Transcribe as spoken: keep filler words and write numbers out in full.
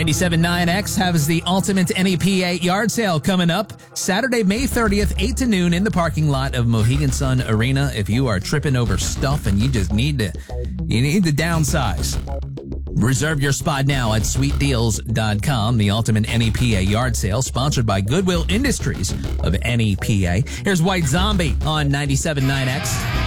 ninety-seven point nine X has the ultimate N E P A yard sale coming up Saturday, May thirtieth, eight to noon in the parking lot of Mohegan Sun Arena. If you are tripping over stuff and you just need to, you need to downsize, reserve your spot now at sweet deals dot com. The ultimate N E P A yard sale sponsored by Goodwill Industries of N E P A. Here's White Zombie on ninety-seven point nine X.